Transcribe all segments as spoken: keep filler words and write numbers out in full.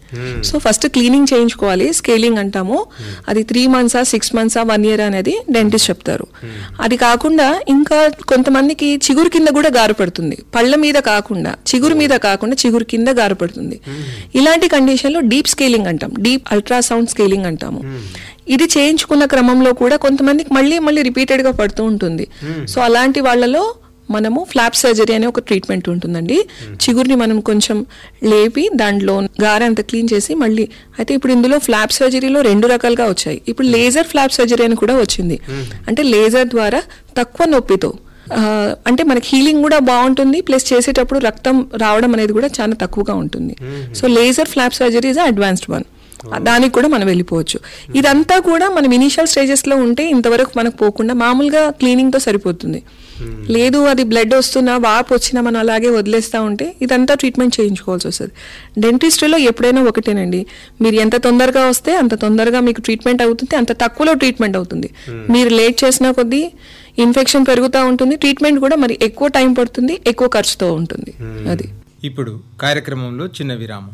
So first cleaning చేయించుకోవాలి, scaling అంటాము. అది త్రీ మంత్సా సిక్స్ మంత్సా వన్ ఇయర్ అనేది డెంటిస్ట్ చెప్తారు. అది కాకుండా ఇంకా కొంతమందికి చిగురు కింద కూడా గారు పడుతుంది, పళ్ళ మీద కాకుండా చిగురు మీద కాకుండా చిగురు కింద గారు పడుతుంది. ఇలాంటి కండిషన్ లో డీప్ స్కేలింగ్ అంటాం, డీప్ అల్ట్రాసౌండ్ స్కేలింగ్ అంటాము. ఇది చేయించుకున్న క్రమంలో కూడా కొంతమందికి మళ్ళీ మళ్ళీ రిపీటెడ్ గా పడుతూ ఉంటుంది. సో అలాంటి వాళ్ళలో మనము ఫ్లాప్ సర్జరీ అనే ఒక ట్రీట్మెంట్ ఉంటుందండి. చిగురిని మనం కొంచెం లేపి దాంట్లో గారంతా క్లీన్ చేసి మళ్ళీ, అయితే ఇప్పుడు ఇందులో ఫ్లాప్ సర్జరీలో రెండు రకాలుగా వచ్చాయి. ఇప్పుడు లేజర్ ఫ్లాప్ సర్జరీ అని కూడా వచ్చింది. అంటే లేజర్ ద్వారా తక్కువ నొప్పితో, అంటే మనకి హీలింగ్ కూడా బాగుంటుంది, ప్లస్ చేసేటప్పుడు రక్తం రావడం అనేది కూడా చాలా తక్కువగా ఉంటుంది. So laser flop surgery is advanced one, దానికి కూడా మనం వెళ్ళిపోవచ్చు. ఇదంతా కూడా మనం ఇనీషియల్ స్టేజెస్ లో ఉంటే ఇంతవరకు మనకు పోకుండా మామూలుగా క్లీనింగ్ తో సరిపోతుంది. లేదు అది బ్లడ్ వస్తున్నా వాపు వచ్చినా మనం అలాగే వదిలేస్తా ఉంటే ఇదంతా ట్రీట్మెంట్ చేయించుకోవాల్సి వస్తుంది. డెంటిస్ట్రీలో ఎప్పుడైనా ఒకటేనండి, మీరు ఎంత తొందరగా వస్తే అంత తొందరగా మీకు ట్రీట్మెంట్ అవుతుంది, అంత తక్కువలో ట్రీట్మెంట్ అవుతుంది. మీరు లేట్ చేసిన కొద్దీ ఇన్ఫెక్షన్ పెరుగుతూ ఉంటుంది, ట్రీట్మెంట్ కూడా మరి ఎక్కువ టైం పడుతుంది, ఎక్కువ ఖర్చుతో ఉంటుంది. అది ఇప్పుడు కార్యక్రమంలో చిన్న విరామం.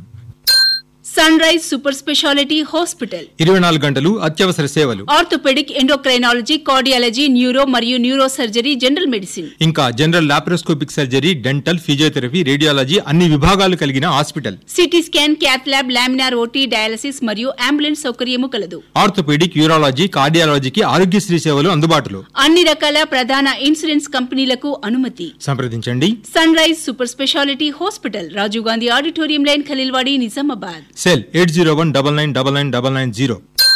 Sun rise super speciality hospital ఇరవై నాలుగు గంటలు అత్యవసర సేవలు, ఆర్థోపెడిక్, ఎండోక్రైనాలజీ, కార్డియాలజీ, న్యూరో మరియు న్యూరో సర్జరీ, జనరల్ మెడిసిన్, ఇంకా general laparoscopic surgery, dental, physiotherapy, radiology అన్ని విభాగాలు కలిగిన hospital. CT scan, cath lab, laminar OT, dialysis మరియు అంబులెన్స్ సౌకర్యము కలదు. ఆర్థోపెడిక్, యూరాలజీ, కార్డియాలజీకి ఆరోగ్యశ్రీ సేవలు అందుబాటులో. అన్ని రకాల ప్రధాన ఇన్సూరెన్స్ కంపెనీలకు అనుమతి. సంప్రదించండి. Sun rise super speciality hospital, Rajiv Gandhi auditorium line, Khaleelwadi, Nizamabad. Cell eight zero one double nine double nine double nine zero.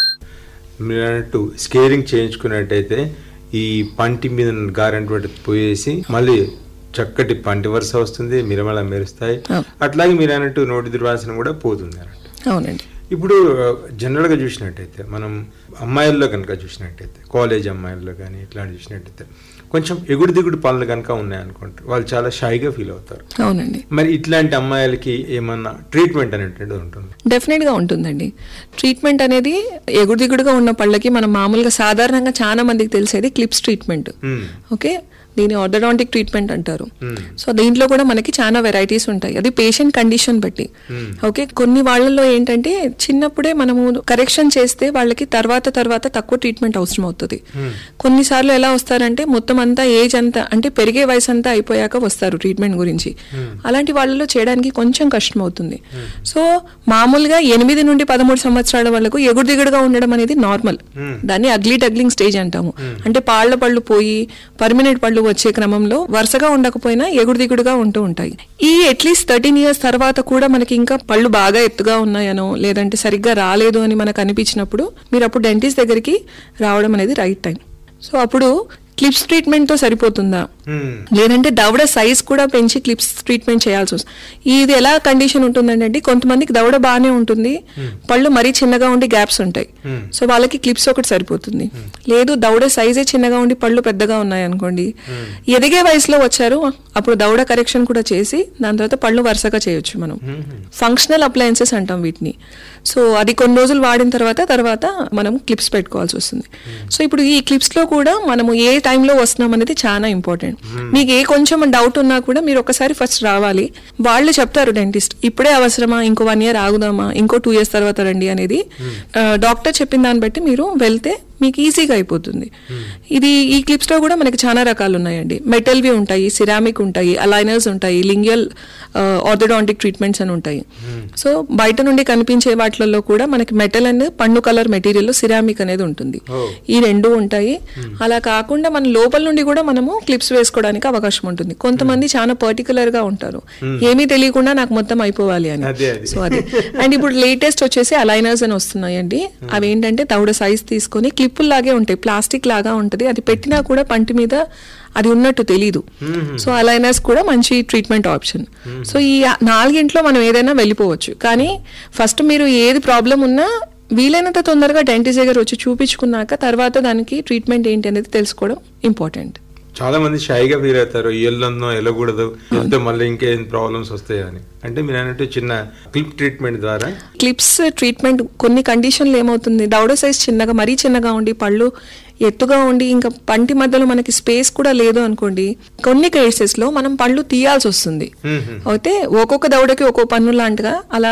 మీరు అన్నట్టు స్కేరింగ్ చేయించుకున్నట్టయితే ఈ పంటి మీద గారెంట్ పోయేసి మళ్ళీ చక్కటి పంటి వరుస వస్తుంది, మిరమల మెరుస్తాయి. అట్లాగే మీరు అన్నట్టు నోటి దుర్వాసన కూడా పోతుంది అన్నట్టు. అవునండి. ఇప్పుడు జనరల్గా చూసినట్టయితే మనం అమ్మాయిల్లో కనుక చూసినట్టయితే, కాలేజ్ అమ్మాయిల్లో కానీ ఇట్లాంటి చూసినట్టయితే కొంచెం ఎగుడు దిగుడు పనులు కనుక ఉన్నాయనుకుంటారు, వాళ్ళు చాలా షైగా ఫీల్ అవుతారు. అవునండి. మరి ఇట్లాంటి అమ్మాయిలకి ఏమన్నా ట్రీట్మెంట్ అనేటువంటిది ఉంటుంది? డెఫినెట్ గా ఉంటుందండి. ట్రీట్మెంట్ అనేది ఎగుడు దిగుడుగా ఉన్న పళ్ళకి మనం మామూలుగా సాధారణంగా చాలా మందికి తెలిసేది క్లిప్స్ ట్రీట్మెంట్. ఓకే, దీని ఆర్థోడాంటిక్ ట్రీట్మెంట్ అంటారు. సో దీంట్లో కూడా మనకి చాలా వెరైటీస్ ఉంటాయి, అది పేషెంట్ కండిషన్ బట్టి. ఓకే, కొన్ని వాళ్ళల్లో ఏంటంటే చిన్నప్పుడే మనము కరెక్షన్ చేస్తే వాళ్ళకి తర్వాత తర్వాత తక్కువ ట్రీట్మెంట్ అవసరం అవుతుంది. కొన్నిసార్లు ఎలా వస్తారంటే మొత్తం అంతా ఏజ్ అంతా అంటే పెరిగే వయసు అంతా అయిపోయాక వస్తారు ట్రీట్మెంట్ గురించి. అలాంటి వాళ్ళలో చేయడానికి కొంచెం కష్టం అవుతుంది. సో మామూలుగా ఎనిమిది నుండి పదమూడు సంవత్సరాల వాళ్ళకు ఎగుడు దిగుడుగా ఉండడం అనేది నార్మల్, దాన్ని అగ్లీ డగ్లింగ్ స్టేజ్ అంటాము. అంటే పాళ్ల పళ్ళు పోయి పర్మనెంట్ పళ్ళు వచ్చే క్రమంలో వరుసగా ఉండకపోయినా ఎగుడు దిగుడుగా ఉంటూ ఉంటాయి. ఈ అట్లీస్ట్ థర్టీన్ ఇయర్స్ తర్వాత కూడా మనకి ఇంకా పళ్ళు బాగా ఎత్తుగా ఉన్నాయనో లేదంటే సరిగ్గా రాలేదు అని మనకు అనిపించినప్పుడు మీరు అప్పుడు డెంటిస్ట్ దగ్గరికి రావడం అనేది రైట్ టైం. సో అప్పుడు క్లిప్స్ ట్రీట్మెంట్ తో సరిపోతుందా, లేదంటే దవడ సైజ్ కూడా పెంచి క్లిప్స్ ట్రీట్మెంట్ చేయాల్సి వస్తుంది. ఇది ఎలా కండిషన్ ఉంటుందంటే కొంతమందికి దవడ బాగానే ఉంటుంది, పళ్ళు మరీ చిన్నగా ఉండి గ్యాప్స్ ఉంటాయి, సో వాళ్ళకి క్లిప్స్ ఒకటి సరిపోతుంది. లేదు దవడ సైజే చిన్నగా ఉండి పళ్ళు పెద్దగా ఉన్నాయి అనుకోండి, ఎదిగే వయసులో వచ్చారు అప్పుడు దవడ కరెక్షన్ కూడా చేసి దాని తర్వాత పళ్ళు వరుసగా చేయొచ్చు మనం. ఫంక్షనల్ అప్లయన్సెస్ అంటాం వీటిని. సో అది కొన్ని రోజులు వాడిన తర్వాత తర్వాత మనం క్లిప్స్ పెట్టుకోవాల్సి వస్తుంది. సో ఇప్పుడు ఈ క్లిప్స్ లో కూడా మనము ఏ టైంలో వస్తున్నాం అనేది చాలా ఇంపార్టెంట్. మీకు ఏ కొంచెం డౌట్ ఉన్నా కూడా మీరు ఒకసారి ఫస్ట్ రావాలి, వాళ్ళు చెప్తారు డెంటిస్ట్ ఇప్పుడే అవసరమా, ఇంకో వన్ ఇయర్ ఆగుదామా, ఇంకో టూ ఇయర్స్ తర్వాత రండి అనేది. డాక్టర్ చెప్పిన దాన్ని బట్టి మీరు వెళ్తే మీకు ఈజీగా అయిపోతుంది. ఇది ఈ క్లిప్స్ లో కూడా మనకి చాలా రకాలు ఉన్నాయండి. మెటల్వి ఉంటాయి, సిరామిక్ ఉంటాయి, అలైనర్స్ ఉంటాయి, లింగియల్ ఆర్థోడాంటిక్ ట్రీట్మెంట్స్ అని ఉంటాయి. సో బయట నుండి కనిపించే వాటిలలో కూడా మనకి మెటల్ అండ్ పన్ను కలర్ మెటీరియల్ సిరామిక్ అనేది ఉంటుంది. ఈ రెండు ఉంటాయి. అలా కాకుండా మన లోపల నుండి కూడా మనము క్లిప్స్ వేసుకోవడానికి అవకాశం ఉంటుంది. కొంతమంది చాలా పర్టికులర్ గా ఉంటారు, ఏమీ తెలియకుండా నాకు మొత్తం అయిపోవాలి అని. సో అది అండ్ ఇప్పుడు లేటెస్ట్ వచ్చేసి అలైనర్స్ అని వస్తున్నాయండి. అవి ఏంటంటే దవడ సైజ్ తీసుకొని క్లిప్పుల్ లాగే ఉంటాయి, ప్లాస్టిక్ లాగా ఉంటుంది, అది పెట్టినా కూడా పంటి మీద అది ఉన్నట్టు తెలీదు. సో అలైనర్స్ కూడా మంచి ట్రీట్మెంట్ ఆప్షన్. సో ఈ నాలుగింట్లో మనం ఏదైనా వెళ్ళిపోవచ్చు, కానీ ఫస్ట్ మీరు ఏది ప్రాబ్లం ఉన్నా వీలైనంత తొందరగా డెంటిస్ట్ దగ్గర వచ్చి చూపించుకున్నాక తర్వాత దానికి ట్రీట్మెంట్ ఏంటి అనేది తెలుసుకోవడం ఇంపార్టెంట్. చాలా మంది షైగా ఫీల్ అవుతారు, ఎల్లొందో వెళ్ళకూడదు, వెళ్తే మళ్ళీ ఇంకేం ప్రాబ్లమ్స్ వస్తాయి అని. అంటే మీరు అన్నట్టు చిన్న క్లిప్ ట్రీట్మెంట్ ద్వారా క్లిప్స్ ట్రీట్మెంట్ కొన్ని కండిషన్లు ఏమవుతుంది, దవడ సైజ్ చిన్నగా మరీ చిన్నగా ఉండి పళ్ళు ఎత్తుగా ఉండి ఇంకా పంటి మధ్యలో మనకి స్పేస్ కూడా లేదు అనుకోండి, కొన్ని కేసెస్ లో మనం పళ్ళు తీయాల్సి వస్తుంది. అయితే ఒక్కొక్క దవడకి ఒక్కో పన్ను లాంటిగా అలా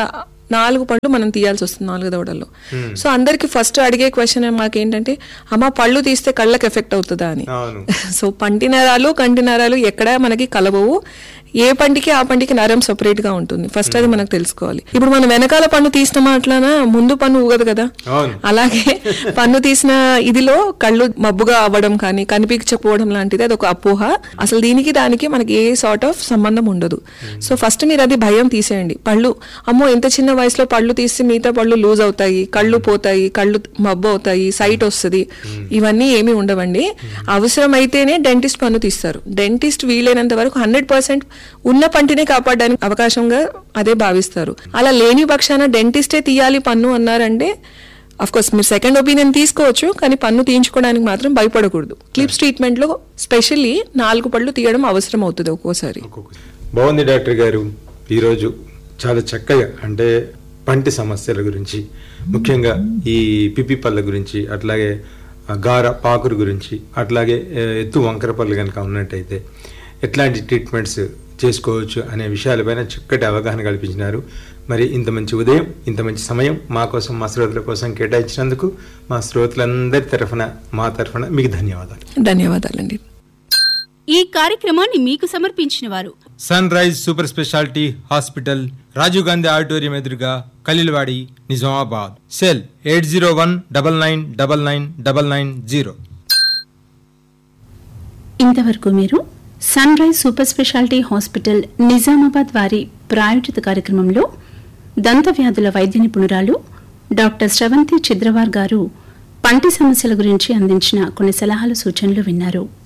నాలుగు పళ్ళు మనం తీయాల్సి వస్తుంది నాలుగు దవడల్లో. సో అందరికి ఫస్ట్ అడిగే క్వశ్చన్ మాకేంటంటే అమ్మ పళ్ళు తీస్తే కళ్ళకి ఎఫెక్ట్ అవుతుందా అని. సో పంటి నరాలు కంటి నరాలు ఎక్కడ మనకి కలవవు, ఏ పంటికి ఆ పంటికి నరం సెపరేట్ గా ఉంటుంది. ఫస్ట్ అది మనకు తెలుసుకోవాలి. ఇప్పుడు మనం వెనకాల పన్ను తీసినామా అట్లానా ముందు పన్ను ఊగదు కదా, అలాగే పన్ను తీసిన ఇదిలో కళ్ళు మబ్బుగా అవ్వడం కానీ కనిపించకపోవడం లాంటిది అది ఒక అపోహ. అసలు దీనికి దానికి మనకి ఏ సార్ట్ ఆఫ్ సంబంధం ఉండదు. సో ఫస్ట్ మీరు అది భయం తీసేయండి. పళ్ళు అమ్మో ఇంత చిన్న వయసులో పళ్ళు తీసి మిగతా పళ్ళు లూజ్ అవుతాయి, కళ్ళు పోతాయి, కళ్ళు మబ్బు అవుతాయి, సైట్ వస్తుంది, ఇవన్నీ ఏమీ ఉండవండి. అవసరమైతేనే డెంటిస్ట్ పన్ను తీస్తారు. డెంటిస్ట్ వీలైనంత వరకు హండ్రెడ్ పర్సెంట్ ఉన్న పంటినే కాపాడడానికి అవకాశంగా అదే భావిస్తారు. అలా లేని పక్షాన డెంటిస్టే తీయాలి పన్ను అన్నారంటే అఫ్ కోర్స్ మీరు సెకండ్ ఒపీనియన్ తీసుకోవచ్చు, కానీ పన్ను తీయించుకోవడానికి మాత్రం భయపడకూడదు. క్లిప్స్ ట్రీట్మెంట్ లో స్పెషల్లీ నాలుగు పళ్ళు తీయడం అవసరం అవుతుంది ఒక్కోసారి. బాగుంది డాక్టర్ గారు, ఈరోజు చాలా చక్కగా అంటే పంటి సమస్యల గురించి, ముఖ్యంగా ఈ పిపి పళ్ళ గురించి, అట్లాగే గార పాకురు గురించి, అట్లాగే ఎత్తు వంకర పళ్ళు కనుక ఉన్నట్టయితే ఎట్లాంటి ట్రీట్మెంట్స్ చేసుకోవచ్చు అనే విషయాలపైన చక్కటి అవగాహన కల్పించినారు. మరి ఇంత మంచి ఉదయం, ఇంత మంచి సమయం మా కోసం, మా శ్రోతల కోసం కేటాయించినందుకు మా శ్రోతలందరి తరఫున, మా తరఫున మీకు ధన్యవాదాలు. ధన్యవాదాలండి. ఈ కార్యక్రమాన్ని మీకు సమర్పించిన వారు sun rise super speciality hospital, Rajiv Gandhi auditorium ఎదురుగా, Khaleelwadi, Nizamabad. Cell eight zero one double nine double nine double nine zero. ఇంతవరకు మీరు sun rise super speciality hospital Nizamabad వారి ప్రాయోజిత కార్యక్రమంలో దంత వ్యాధుల వైద్య నిపుణురాలు డాక్టర్ శ్రవంతి చిద్రవార్ గారు పంటి సమస్యల గురించి అందించిన కొన్ని సలహాలు, సూచనలు విన్నారు.